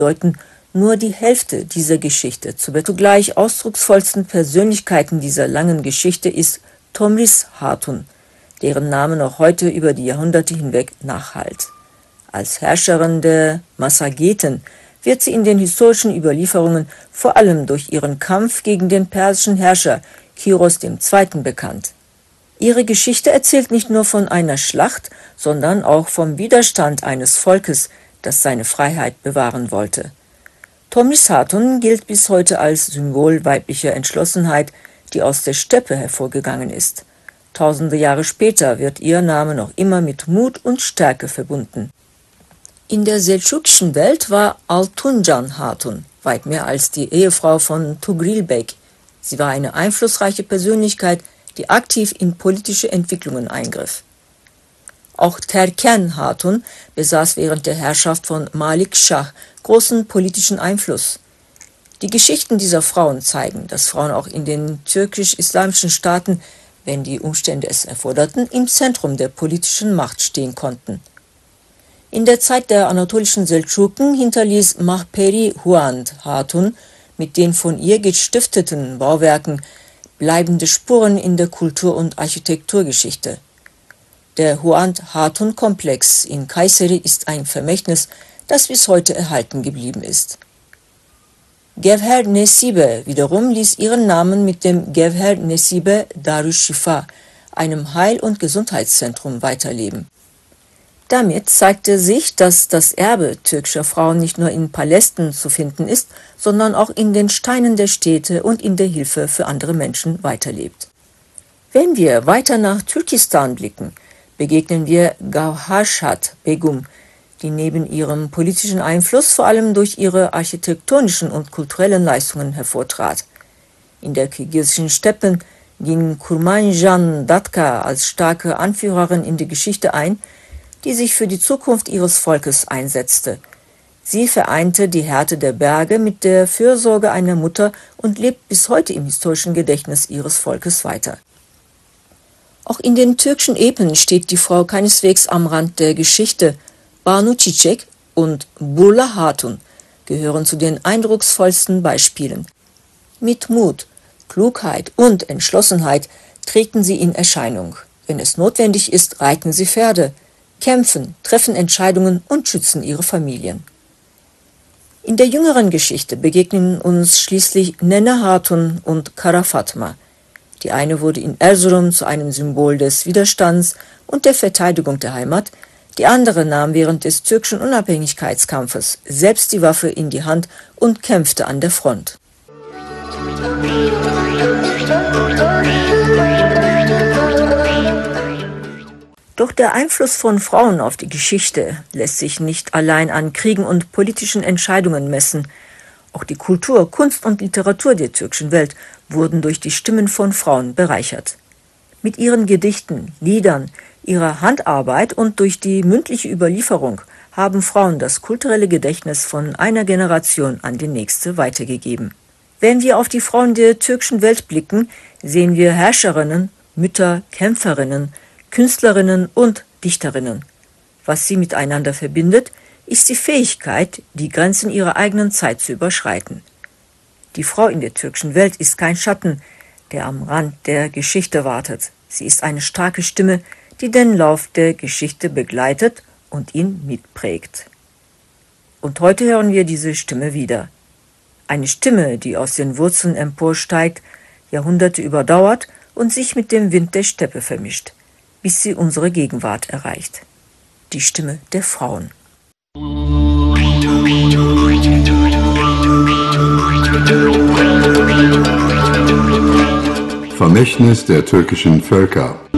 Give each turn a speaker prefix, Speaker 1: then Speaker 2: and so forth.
Speaker 1: deuten nur die Hälfte dieser Geschichte. Zugleich ausdrucksvollsten Persönlichkeiten dieser langen Geschichte ist Tomris Hatun, deren Name noch heute über die Jahrhunderte hinweg nachhallt. Als Herrscherin der Massageten wird sie in den historischen Überlieferungen vor allem durch ihren Kampf gegen den persischen Herrscher Kiros II. Bekannt. Ihre Geschichte erzählt nicht nur von einer Schlacht, sondern auch vom Widerstand eines Volkes, das seine Freiheit bewahren wollte. Tomris Hatun gilt bis heute als Symbol weiblicher Entschlossenheit, die aus der Steppe hervorgegangen ist. Tausende Jahre später wird ihr Name noch immer mit Mut und Stärke verbunden. In der seldschukischen Welt war Altuncan Hatun weit mehr als die Ehefrau von Tugril Bek. Sie war eine einflussreiche Persönlichkeit, die aktiv in politische Entwicklungen eingriff. Auch Terken Hatun besaß während der Herrschaft von Malik Schah großen politischen Einfluss. Die Geschichten dieser Frauen zeigen, dass Frauen auch in den türkisch-islamischen Staaten, wenn die Umstände es erforderten, im Zentrum der politischen Macht stehen konnten. In der Zeit der anatolischen Seldschuken hinterließ Mahperi Huand Hatun mit den von ihr gestifteten Bauwerken bleibende Spuren in der Kultur- und Architekturgeschichte. Der Huand Hatun-Komplex in Kayseri ist ein Vermächtnis, das bis heute erhalten geblieben ist. Gevher Nesibe wiederum ließ ihren Namen mit dem Gevher Nesibe Darüş-Şifa, einem Heil- und Gesundheitszentrum, weiterleben. Damit zeigte sich, dass das Erbe türkischer Frauen nicht nur in Palästen zu finden ist, sondern auch in den Steinen der Städte und in der Hilfe für andere Menschen weiterlebt. Wenn wir weiter nach Türkistan blicken, begegnen wir Gavhashat Begum, die neben ihrem politischen Einfluss vor allem durch ihre architektonischen und kulturellen Leistungen hervortrat. In der kirgisischen Steppen ging Kurmanjan Datka als starke Anführerin in die Geschichte ein, die sich für die Zukunft ihres Volkes einsetzte. Sie vereinte die Härte der Berge mit der Fürsorge einer Mutter und lebt bis heute im historischen Gedächtnis ihres Volkes weiter. Auch in den türkischen Epen steht die Frau keineswegs am Rand der Geschichte. Banu Çiçek und Burla Hatun gehören zu den eindrucksvollsten Beispielen. Mit Mut, Klugheit und Entschlossenheit treten sie in Erscheinung. Wenn es notwendig ist, reiten sie Pferde, kämpfen, treffen Entscheidungen und schützen ihre Familien. In der jüngeren Geschichte begegnen uns schließlich Nene Hatun und Kara Fatma. Die eine wurde in Erzurum zu einem Symbol des Widerstands und der Verteidigung der Heimat, die andere nahm während des türkischen Unabhängigkeitskampfes selbst die Waffe in die Hand und kämpfte an der Front. Doch der Einfluss von Frauen auf die Geschichte lässt sich nicht allein an Kriegen und politischen Entscheidungen messen. Auch die Kultur, Kunst und Literatur der türkischen Welt wurden durch die Stimmen von Frauen bereichert. Mit ihren Gedichten, Liedern, ihrer Handarbeit und durch die mündliche Überlieferung haben Frauen das kulturelle Gedächtnis von einer Generation an die nächste weitergegeben. Wenn wir auf die Frauen der türkischen Welt blicken, sehen wir Herrscherinnen, Mütter, Kämpferinnen, Künstlerinnen und Dichterinnen. Was sie miteinander verbindet, ist die Fähigkeit, die Grenzen ihrer eigenen Zeit zu überschreiten. Die Frau in der türkischen Welt ist kein Schatten, der am Rand der Geschichte wartet. Sie ist eine starke Stimme, die den Lauf der Geschichte begleitet und ihn mitprägt. Und heute hören wir diese Stimme wieder. Eine Stimme, die aus den Wurzeln emporsteigt, Jahrhunderte überdauert und sich mit dem Wind der Steppe vermischt, bis sie unsere Gegenwart erreicht. Die Stimme der Frauen.
Speaker 2: Vermächtnis der türkischen Völker.